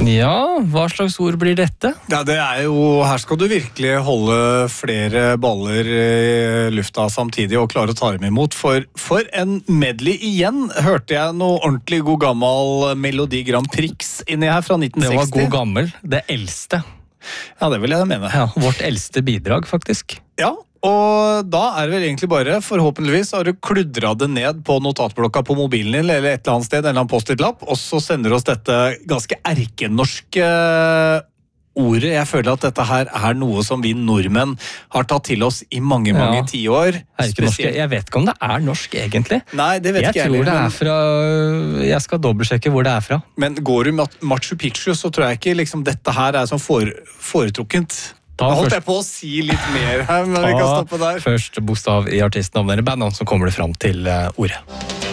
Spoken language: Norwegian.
Ja, hva slags ord blir dette? Ja, det jo, her skal du virkelig holde flere baller i lufta samtidig og klare å ta dem imot. For en medley igjen hørte jeg noe ordentlig god gammel Melodi Grand Prix inni her fra 1960. Det var god gammel, det eldste. Ja, det vil jeg mene. Ja, vårt eldste bidrag, faktisk. Ja, og da det vel egentlig bare, forhåpentligvis har du kludret det ned på notatblokka på mobilen din, eller et eller annet sted, en eller annen post-it-lapp, og så sender du oss dette ganske erkenorske ordet. Jeg føler at dette her noe som vi nordmenn har tatt til oss i mange tiår. Jeg vet ikke om det norsk egentlig. Nei, det vet ikke jeg. Jeg tror det fra, jeg skal dobbeltsjekke hvor det fra. Men går du Machu Picchu, så tror jeg ikke liksom, dette her som foretrukket. Da holdt jeg på å si litt mer her, men vi kan stoppe der. Første bokstav i artistnavnet eller bandet, så kommer det fram til ordet.